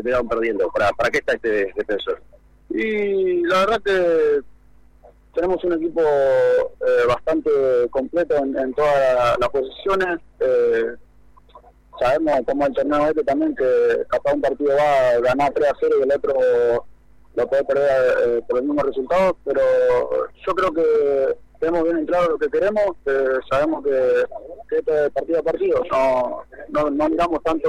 se terminaron perdiendo. ¿Para qué está este defensor? Y la verdad que tenemos un equipo bastante completo en todas las posiciones. Sabemos como el torneo también que capaz un partido va a ganar 3-0 y el otro lo puede perder por el mismo resultado, pero yo creo que tenemos bien en claro lo que queremos. Sabemos que esto es partido a partido, no miramos tanto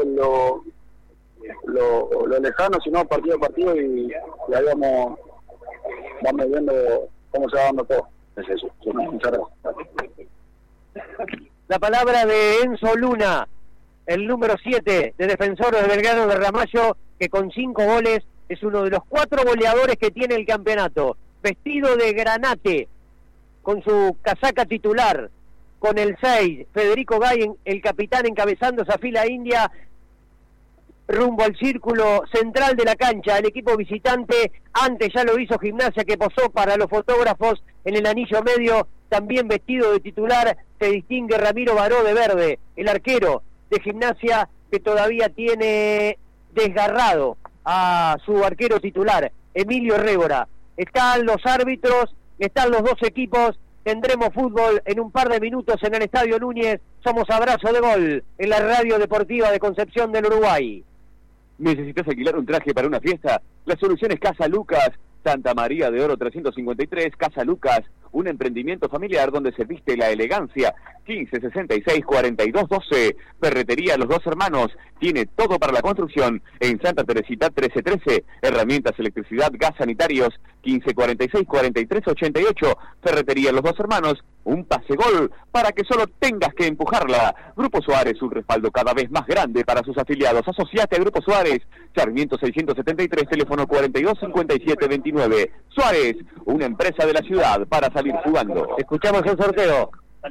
lo lejano, sino partido a partido, y ahí vamos viendo cómo se va dando todo. Es eso. Muchas gracias. La palabra de Enzo Luna, el número 7 de Defensores de Belgrano de Ramallo, que con 5 goles es uno de los 4 goleadores que tiene el campeonato, vestido de granate, con su casaca titular, con el 6, Federico Gay, el capitán, encabezando esa fila india, rumbo al círculo central de la cancha. El equipo visitante, antes ya lo hizo Gimnasia, que posó para los fotógrafos en el anillo medio, también vestido de titular, se distingue Ramiro Baró de verde, el arquero de Gimnasia, que todavía tiene desgarrado a su arquero titular, Emilio Rébora. Están los árbitros, están los dos equipos. Tendremos fútbol en un par de minutos en el Estadio Núñez. Somos Abrazo de Gol en la Radio Deportiva de Concepción del Uruguay. ¿Necesitas alquilar un traje para una fiesta? La solución es Casa Lucas, Santa María de Oro 353, Casa Lucas, un emprendimiento familiar donde se viste la elegancia. 1566-4212, Ferretería Los Dos Hermanos, tiene todo para la construcción. En Santa Teresita 1313, herramientas, electricidad, gas sanitarios. 1546-4388, Ferretería Los Dos Hermanos, un pase gol para que solo tengas que empujarla. Grupo Suárez, un respaldo cada vez más grande para sus afiliados. Asociate a Grupo Suárez, Sarmiento 673, teléfono 425729. Suárez, una empresa de la ciudad para salir jugando. Escuchamos el sorteo.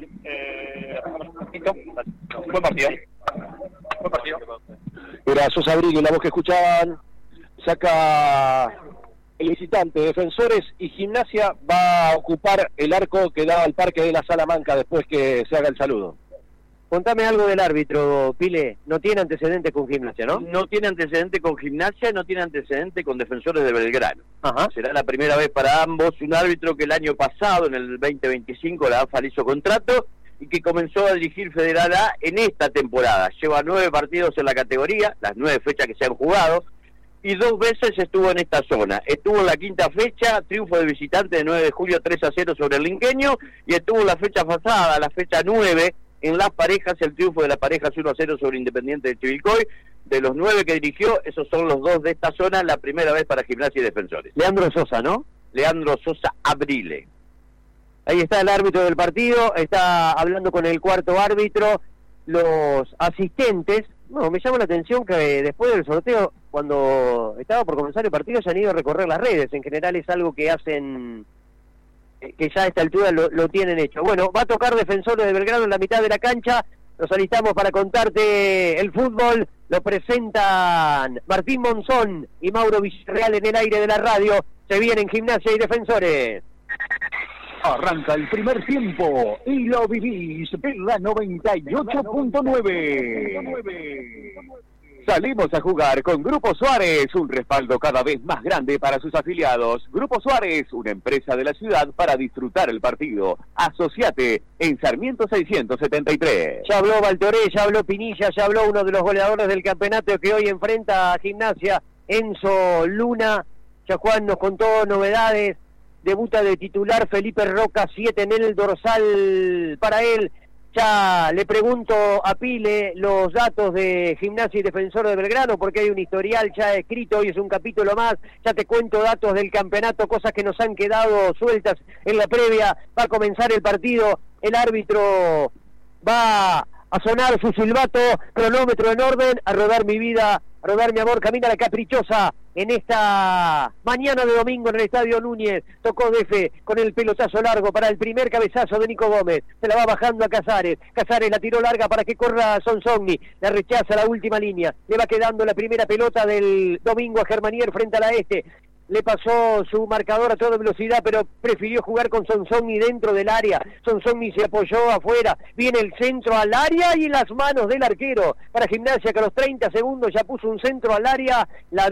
Buen partido. Era Sosa Brigui, la voz que escuchaban. Saca el visitante, Defensores, y Gimnasia va a ocupar el arco que da al Parque de la Salamanca después que se haga el saludo. Contame algo del árbitro, Pile. No tiene antecedentes con Gimnasia, ¿no? No tiene antecedente con Gimnasia, no tiene antecedente con Defensores de Belgrano. Ajá. Será la primera vez para ambos. Un árbitro que el año pasado, en el 2025, la AFA le hizo contrato y que comenzó a dirigir Federal A en esta temporada. Lleva 9 partidos en la categoría, las 9 fechas que se han jugado, y 2 veces estuvo en esta zona. Estuvo en la quinta fecha, triunfo de visitante de 9 de julio 3-0 sobre el Linqueño, y estuvo en la fecha pasada, la fecha 9, en las parejas, el triunfo de las parejas 1-0 sobre Independiente de Chivilcoy. De los 9 que dirigió, esos son los 2 de esta zona, la primera vez para Gimnasia y Defensores. Leandro Sosa, ¿no? Leandro Sosa Abrile. Ahí está el árbitro del partido, está hablando con el cuarto árbitro, los asistentes. No, me llama la atención que después del sorteo, cuando estaba por comenzar el partido, ya han ido a recorrer las redes. En general es algo que hacen, que ya a esta altura lo tienen hecho. Bueno, va a tocar Defensores de Belgrano en la mitad de la cancha. Nos alistamos para contarte el fútbol. Lo presentan Martín Monzón y Mauro Villarreal en el aire de la radio. Se vienen Gimnasia y Defensores. Arranca el primer tiempo y lo vivís de la 98.9. Salimos a jugar con Grupo Suárez, un respaldo cada vez más grande para sus afiliados. Grupo Suárez, una empresa de la ciudad para disfrutar el partido. Asociate en Sarmiento 673. Ya habló Valtoré, ya habló Pinilla, ya habló uno de los goleadores del campeonato que hoy enfrenta a Gimnasia, Enzo Luna. Ya Juan nos contó novedades. Debuta de titular Felipe Roca, 7 en el dorsal para él. Ya le pregunto a Pile los datos de Gimnasia y Defensor de Belgrano, porque hay un historial ya escrito, hoy es un capítulo más. Ya te cuento datos del campeonato, cosas que nos han quedado sueltas en la previa. Va a comenzar el partido, el árbitro va a sonar su silbato, cronómetro en orden, a rodar mi vida, a rodar mi amor, camina la caprichosa en esta mañana de domingo en el Estadio Núñez. Tocó Defe con el pelotazo largo para el primer cabezazo de Nico Gómez, se la va bajando a Casares, Casares la tiró larga para que corra Sonsogni, la rechaza la última línea, le va quedando la primera pelota del domingo a Germanier frente a la Este. Le pasó su marcador a toda velocidad, pero prefirió jugar con Sonsogni dentro del área. Sonsogni se apoyó afuera, viene el centro al área y en las manos del arquero para Gimnasia, que a los 30 segundos ya puso un centro al área. La